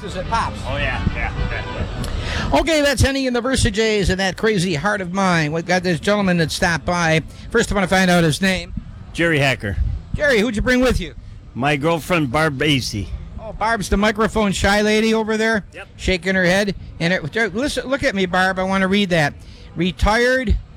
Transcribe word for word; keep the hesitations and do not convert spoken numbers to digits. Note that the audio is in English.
as it pops. Oh, yeah, yeah. Okay, that's Henny and the Versajays and that crazy heart of mine. We've got this gentleman that stopped by. First, I want to find out his name. Jerry Hacker. Jerry, who'd you bring with you? My girlfriend, Barb Basie. Oh, Barb's the microphone shy lady over there? Yep. Shaking her head. And it, listen, look at me, Barb. I want to read that. Retired